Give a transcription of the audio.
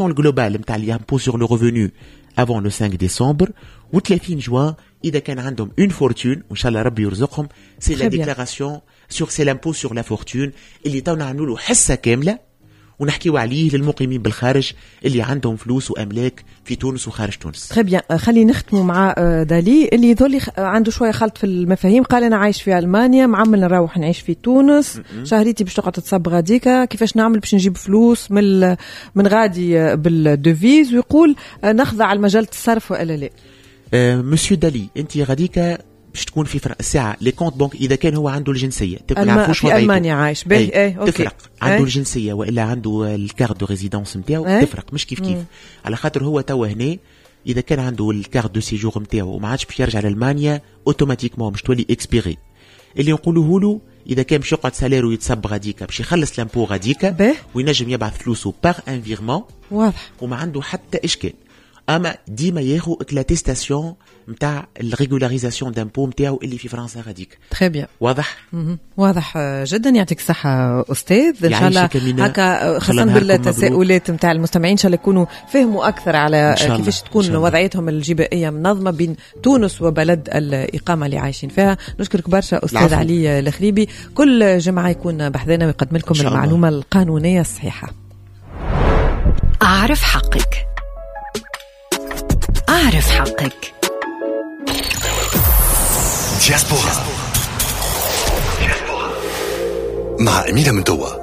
الجلوبال نتاع ل'impôt sur le revenu avant le 5 décembre و30 juin إذا كان عندهم une fortune وإن شاء الله ربي يرزقهم c'est la déclaration sur c'est l'impôt sur la fortune اللي تونا نعملوا له حصة كاملة ونحكيوا عليه للمقيمين بالخارج اللي عندهم فلوس وأملاك في تونس وخارج تونس. تري بيان. خلينا نختموا مع دالي اللي يظل عنده شوية خلط في المفاهيم. قال أنا عايش في ألمانيا معمل نروح نعيش في تونس شهريتي باش تقعد تصب غاديكا كيفاش نعمل باش نجيب فلوس من غادي بالدوفيز ويقول نخضع لمجال الصرف ولا لا. مسيو دالي أنت غاديكا باش تكون في الساعة لي كونت بنك إذا كان هو عنده الجنسية تبقى في ألمانيا عايش به تفرق عنده الجنسية وإلا عنده الكارت دو ريزيدانس نتاعو تفرق مش كيف على خاطر هو توا هنا إذا كان عنده الكارت دو سيجور نتاعو وما عادش باش يرجع لألمانيا أوتوماتيكمون باش تولي إكسبيري اللي نقولوه له إذا كان باش يقعد ساليرو يتصب غاديكا باش يخلص لامبو غاديكا وينجم يبعث فلوسه باغ ان فيرمون واضح وما عنده حتى إشكال. اما ديما ياخو اتلاتيستاسيون نتاع الريغولاريزاسيون دامبو نتاعو اللي في فرنسا غاديك. تري بيان. واضح واضح جدا. يعطيك الصحه استاذ. ان شاء الله هكا خاصه بالتساؤلات نتاع المستمعين ان شاء الله يكونوا فهموا اكثر على كيفاش تكون وضعيتهم الجبائيه منظمه بين تونس وبلد الاقامه اللي عايشين فيها. نشكرك برشا استاذ علي الخريبي. كل جمعه يكون بحذنا ويقدم لكم المعلومه القانونيه الصحيحه. اعرف حقك. أعرف حقك. دياسبورا مع أمينة من توا.